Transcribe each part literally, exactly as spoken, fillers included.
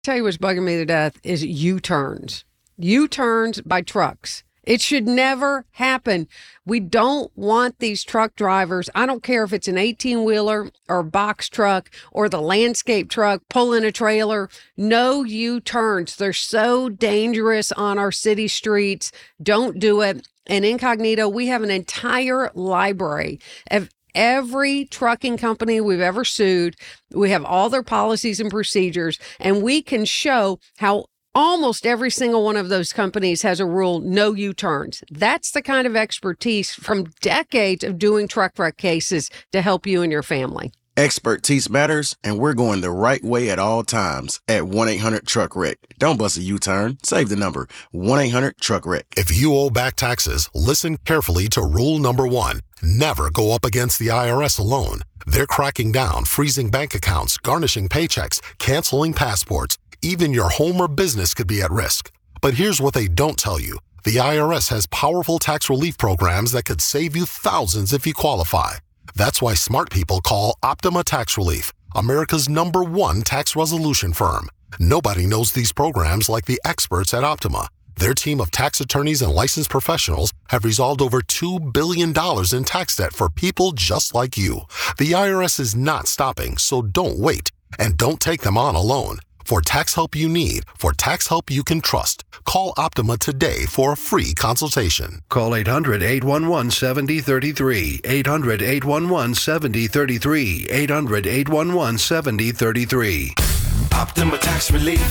Tell you what's bugging me to death is U-turns. U-turns by trucks. It should never happen. We don't want these truck drivers. I don't care if it's an eighteen-wheeler or a box truck or the landscape truck pulling a trailer. No U-turns. They're so dangerous on our city streets. Don't do it. And Incognito, we have an entire library of every trucking company we've ever sued. We have all their policies and procedures, and we can show how almost every single one of those companies has a rule, no U-turns. That's the kind of expertise from decades of doing truck wreck cases to help you and your family. Expertise matters, and we're going the right way at all times at one eight hundred truck wreck. Don't bust a U-turn. Save the number, one eight hundred truck wreck. If you owe back taxes, listen carefully to rule number one. Never go up against the I R S alone. They're cracking down, freezing bank accounts, garnishing paychecks, canceling passports. Even your home or business could be at risk. But here's what they don't tell you. The I R S has powerful tax relief programs that could save you thousands if you qualify. That's why smart people call Optima Tax Relief, America's number one tax resolution firm. Nobody knows these programs like the experts at Optima. Their team of tax attorneys and licensed professionals have resolved over two billion dollars in tax debt for people just like you. The I R S is not stopping, so don't wait. And don't take them on alone. For tax help you need, for tax help you can trust, call Optima today for a free consultation. Call eight hundred, eight one one, seven zero three three, eight hundred, eight one one, seven zero three three, eight hundred, eight one one, seven zero three three. Optima Tax Relief.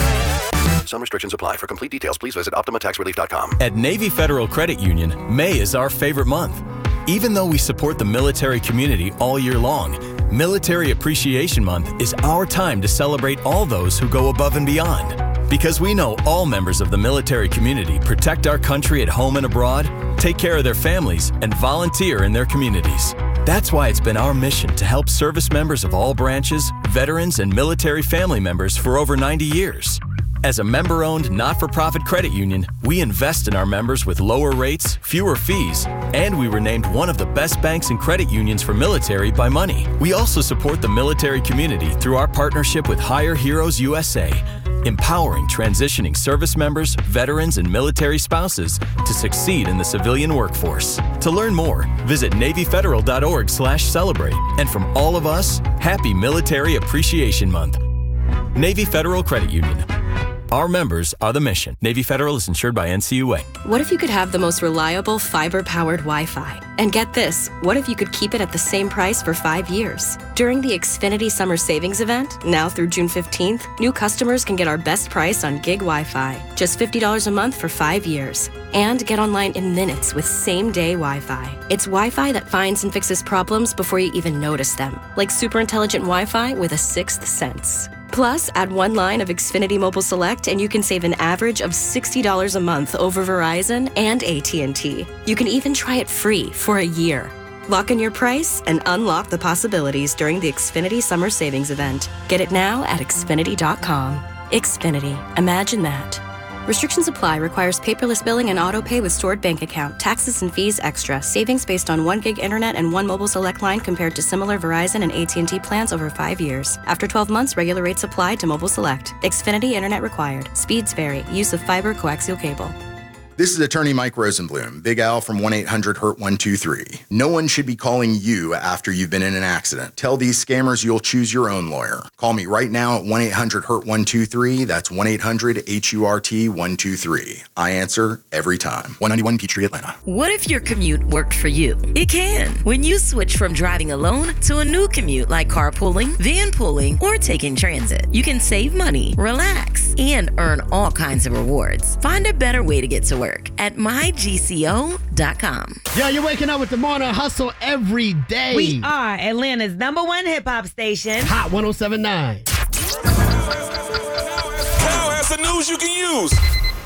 Some restrictions apply. For complete details, please visit optima tax relief dot com. At Navy Federal Credit Union, May is our favorite month. Even though we support the military community all year long, Military Appreciation Month is our time to celebrate all those who go above and beyond. Because we know all members of the military community protect our country at home and abroad, take care of their families, and volunteer in their communities. That's why it's been our mission to help service members of all branches, veterans, and military family members for over ninety years. As a member-owned, not-for-profit credit union, we invest in our members with lower rates, fewer fees, and we were named one of the best banks and credit unions for military by Money. We also support the military community through our partnership with Hire Heroes U S A, empowering transitioning service members, veterans, and military spouses to succeed in the civilian workforce. To learn more, visit navy federal dot org slash celebrate. And from all of us, happy Military Appreciation Month. Navy Federal Credit Union. Our members are the mission. Navy Federal is insured by N C U A. What if you could have the most reliable fiber-powered Wi-Fi? And get this, what if you could keep it at the same price for five years? During the Xfinity Summer Savings Event, now through June fifteenth, new customers can get our best price on gig Wi-Fi, just fifty dollars a month for five years. And get online in minutes with same-day Wi-Fi. It's Wi-Fi that finds and fixes problems before you even notice them, like super intelligent Wi-Fi with a sixth sense. Plus, add one line of Xfinity Mobile Select and you can save an average of sixty dollars a month over Verizon and A T and T. You can even try it free for a year. Lock in your price and unlock the possibilities during the Xfinity Summer Savings Event. Get it now at Xfinity dot com. Xfinity. Imagine that. Restrictions apply. Requires paperless billing and auto pay with stored bank account. Taxes and fees extra. Savings based on one gig internet and one mobile select line compared to similar Verizon and A T and T plans over five years. After twelve months, regular rates apply to mobile select. Xfinity internet required. Speeds vary. Use of fiber coaxial cable. This is attorney Mike Rosenblum, Big Al from one eight hundred hurt one two three. No one should be calling you after you've been in an accident. Tell these scammers you'll choose your own lawyer. Call me right now at one eight hundred hurt one two three. That's one eight hundred H U R T one two three. I answer every time. one ninety-one Peachtree, Atlanta. What if your commute worked for you? It can. When you switch from driving alone to a new commute like carpooling, van pooling, or taking transit, you can save money, relax, and earn all kinds of rewards. Find a better way to get to work at my G C O dot com. Yo, you're waking up with the morning hustle every day. We are Atlanta's number one hip hop station. Hot one oh seven point nine. Now has the news you can use.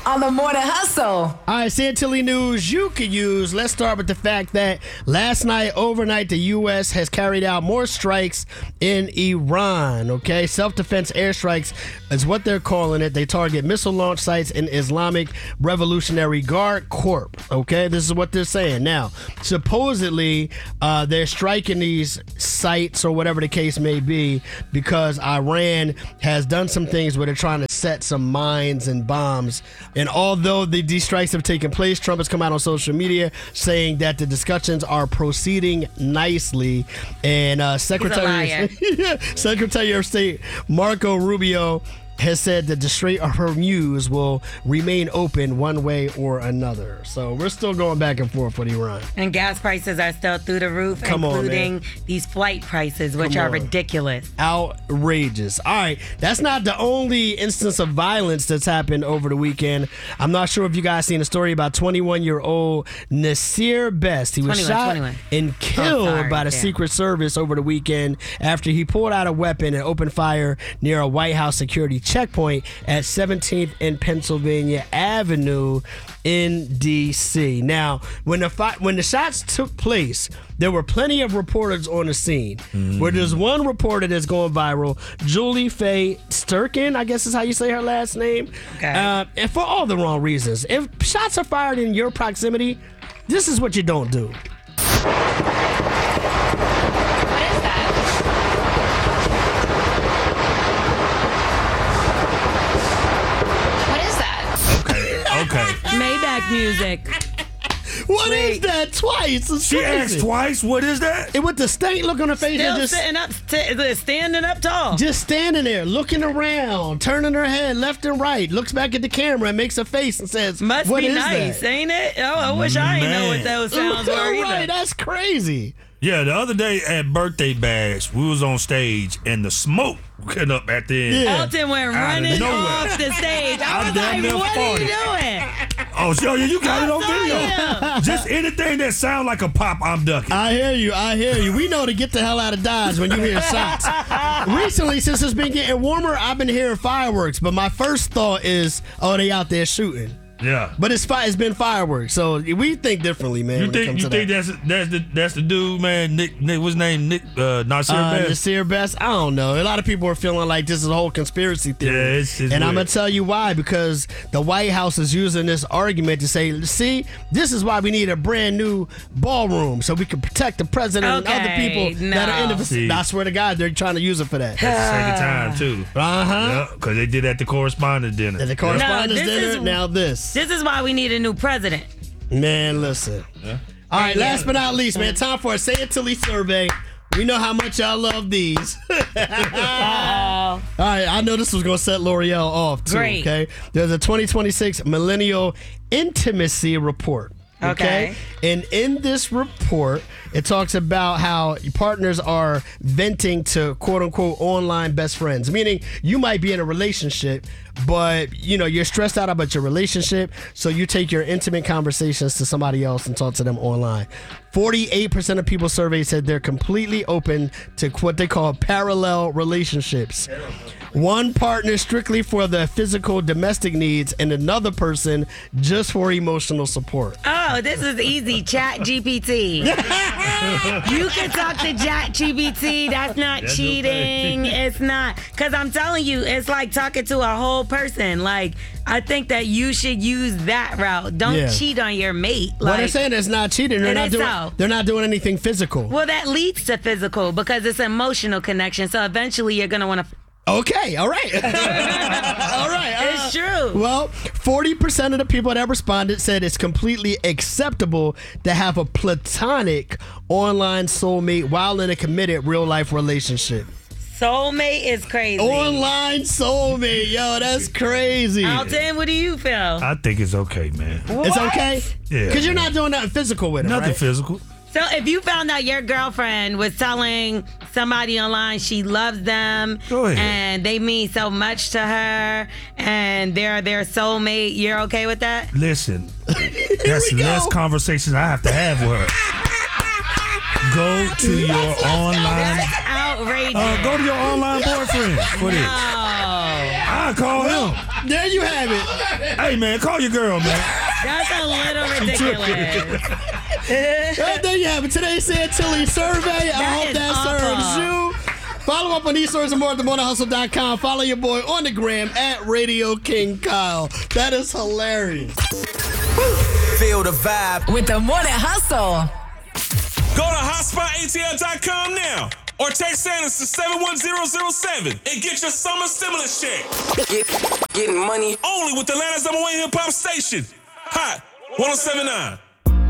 on the Morning Hustle. All right, Santilli news you could use. Let's start with the fact that last night, overnight, the U S has carried out more strikes in Iran. Okay, self-defense airstrikes is what they're calling it. They target missile launch sites in Islamic Revolutionary Guard Corps. Okay, this is what they're saying. Now, supposedly, uh, they're striking these sites or whatever the case may be because Iran has done some things where they're trying to set some mines and bombs. And although the, these strikes have taken place, Trump has come out on social media saying that the discussions are proceeding nicely. And uh, Secretary, Secretary of State Marco Rubio has said that the Strait of Hormuz will remain open one way or another. So we're still going back and forth with Iran. And gas prices are still through the roof, Come including on, these flight prices, which Come are on. ridiculous. Outrageous. All right, that's not the only instance of violence that's happened over the weekend. I'm not sure if you guys seen a story about twenty-one-year-old Nasir Best. He was twenty-one, shot twenty-one. and killed Oh, sorry. by the Yeah. Secret Service over the weekend after he pulled out a weapon and opened fire near a White House security checkpoint at seventeenth and Pennsylvania Avenue in D C. Now, when the fi- when the shots took place, there were plenty of reporters on the scene. Mm. Where there's one reporter that's going viral, Julie Faye Sturkin, I guess is how you say her last name. Okay. Uh, and for all the wrong reasons. If shots are fired in your proximity, this is what you don't do. Okay. Maybach music. What is that? Twice. It's She crazy. asked twice. What is that? And with the stank look on her face, Still and just sitting up, st- standing up tall. just standing there, looking around, turning her head left and right, looks back at the camera and makes a face and says, Must "What be is nice, that?" ain't it? Oh, I wish I didn't know what Man. those sounds were either. Right, that's crazy. Yeah, the other day at Birthday Bash, we was on stage and the smoke came up at the end. Yeah. Elton went Out of running nowhere. off the stage. I I was damn like, near what are you farted. doing? Oh, so yeah, you got it on I saw video. Just anything that sound like a pop, I'm ducking. I hear you. I hear you. We know to get the hell out of Dodge when you hear shots. Recently, since it's been getting warmer, I've been hearing fireworks. But my first thought is, oh, they out there shooting. Yeah. But it's fi- it's been fireworks, so we think differently, man. You when it think comes you to think that. that's that's the that's the dude, man? Nick, Nick what's his name? Nick uh, Nasir Uh, Best. Nasir Best? I don't know. A lot of people are feeling like this is a whole conspiracy theory. Yeah, it's- it's and I'm weird. going to tell you why. Because the White House is using this argument to say, see, this is why we need a brand new ballroom so we can protect the president and other Okay, people that are in the See. facility. I swear to God, they're trying to use it for that. That's the second time too. Uh huh. Yeah, because they did at the correspondence dinner. And the correspondence No, this dinner, is- now this. This is why we need a new president. Man, listen. Yeah. All right, last but not least, man, time for a Say It Tilly survey. We know how much y'all love these. All right, I know this was going to set L'Oreal off, too, Great. okay? There's a twenty twenty-six Millennial Intimacy Report. Okay. Okay. And in this report, it talks about how partners are venting to quote unquote online best friends, meaning you might be in a relationship, but you know, you're stressed out about your relationship. So you take your intimate conversations to somebody else and talk to them online. forty-eight percent of people surveyed said they're completely open to what they call parallel relationships. One partner strictly for the physical domestic needs and another person just for emotional support. Oh, this is easy. Chat G P T. You can talk to Chat G P T. That's not That's cheating. okay. It's not. Because I'm telling you, it's like talking to a whole person. Like, I think that you should use that route. Don't Yeah. cheat on your mate. Well, Like, they're saying it's not cheating. They're It not is doing. so. They're not doing anything physical. well, that leads to physical because it's emotional connection. So eventually you're going to want to. Okay, all right. all right. uh, It's true. Well, forty percent of the people that responded said it's completely acceptable to have a platonic online soulmate while in a committed real life relationship. Soulmate is crazy. Online soulmate, yo, that's crazy. Alton, what do you feel? I think it's okay, man. It's okay? Yeah. Because you're not doing nothing physical with it, Nothing right? physical. So if you found out your girlfriend was telling somebody online she loves them Go ahead. and they mean so much to her and they're their soulmate, you're okay with that? Listen, that's we go. less conversations I have to have with her. Go to your online. Outrageous. Uh, go to your online boyfriend for this. Oh. I I call him. There you have it. Hey, man, call your girl, man. That's a little ridiculous. Well, there you have it. Today's Santilli survey. I That hope is that awful. serves you. Follow up on these stories and more at the morning hustle dot com. Follow your boy on the gram at Radio King Kyle. That is hilarious. Feel the vibe with the Morning Hustle. Go to hotspot A T L dot com now or text Sanders to seven one zero zero seven and get your summer stimulus check. Get, getting money only with Atlanta's number one hip hop station. Hot one oh seven point nine.